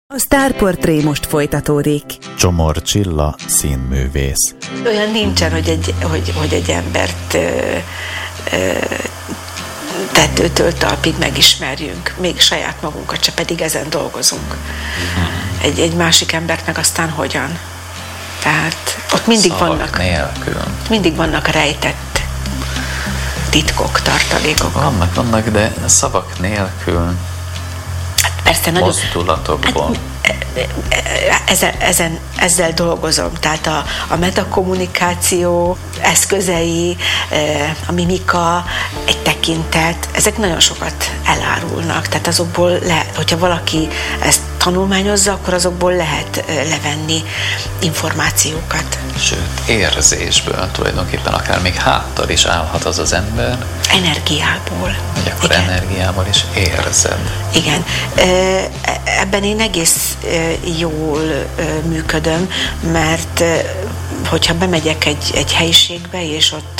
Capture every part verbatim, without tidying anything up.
A Sztárportré most folytatódik. Csomor Csilla, színművész. Olyan nincsen, hogy egy, hogy, hogy egy embert ö, ö, tetőtől talpig megismerjünk, még saját magunkat, csak pedig ezen dolgozunk. Egy, egy másik embert meg aztán hogyan? Tehát ott mindig Szavak vannak, nélkül. mindig vannak rejtett titkok, tartalékok. Vannak, vannak, de szavak nélkül. Persze nagyon... Mozdulatokból. Ezen, ezen, ezzel dolgozom, tehát a, a metakommunikáció eszközei, a mimika, egy tekintet, ezek nagyon sokat elárulnak, tehát azokból lehet, hogyha valaki ezt tanulmányozza, akkor azokból lehet levenni információkat. Sőt, érzésből tulajdonképpen akár még háttal is állhat az az ember. Energiából. Vagy akkor Igen. energiából is érzed. Igen. Ebben én egész jól működöm, mert hogyha bemegyek egy, egy helyiségbe, és ott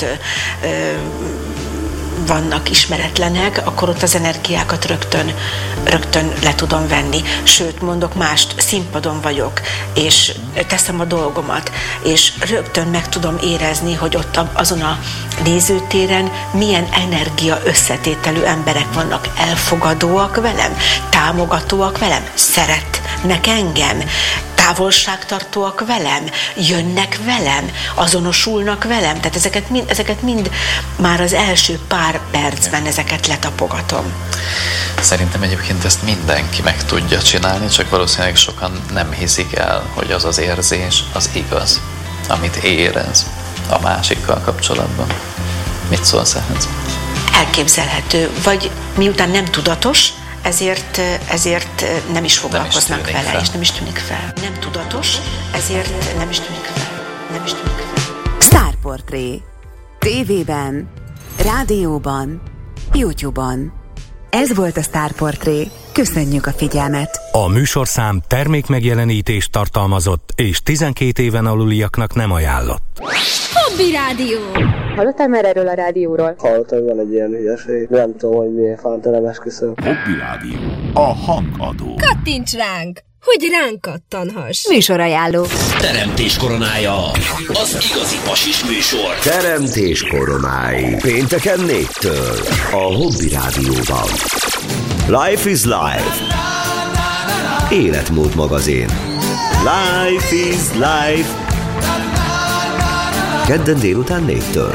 vannak ismeretlenek, akkor ott az energiákat rögtön, rögtön le tudom venni. Sőt, mondok mást, színpadon vagyok, és teszem a dolgomat, és rögtön meg tudom érezni, hogy ott azon a nézőtéren milyen energia összetételű emberek vannak, elfogadóak velem, támogatóak velem, szeretnek engem, távolságtartóak velem, jönnek velem, azonosulnak velem, tehát ezeket mind, ezeket mind már az első pár percben ezeket letapogatom. Szerintem egyébként ezt mindenki meg tudja csinálni, csak valószínűleg sokan nem hiszik el, hogy az az érzés az igaz, amit érez a másikkal kapcsolatban. Mit szólsz ehhez? Elképzelhető, vagy miután nem tudatos, Ezért, ezért nem is foglalkoznak nem is vele, fel. és nem is tűnik fel. Nem tudatos, ezért nem is tűnik fel. Nem is tűnik fel. Sztárportré. Tévében, rádióban, YouTube-on. Ez volt a Sztárportré. Köszönjük a figyelmet! A műsorszám termékmegjelenítést tartalmazott és tizenkét éven aluliaknak nem ajánlott. Hobby Rádió! Hallottál már erről a rádióról? Hallottam, van egy ilyen hülyeség. Nem tudom, hogy miért fánt, nem esküszöm. Hobby Rádió. A hangadó. Kattints ránk, hogy ránk kattanhass. Műsorajánló. Teremtés koronája. Az igazi pasis műsor. Teremtés koronái. Pénteken négytől. A Hobby Rádióban. Life is Life. Életmód magazin. Life is Life. Kedden délután négytől.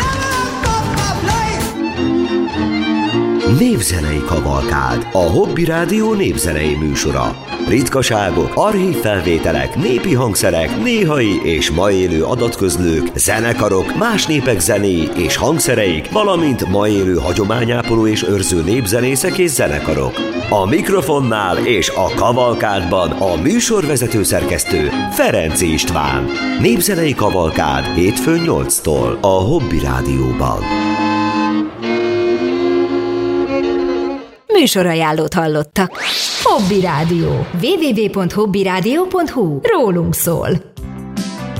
Népzenei kavalkád. A Hobby Rádió népzenei műsora. Ritkaságok, archív felvételek, népi hangszerek, néhai és ma élő adatközlők, zenekarok, más népek zenéi és hangszereik, valamint ma élő hagyományápoló és őrző népzenészek és zenekarok. A mikrofonnál és a kavalkádban a műsorvezető szerkesztő Ferenc István. Népzenei kavalkád hétfőn nyolctól a Hobby Rádióban. Műsorajánlót hallottak. Hobby Rádió. double-u double-u double-u pont hobby rádió pont hu. Rólunk szól.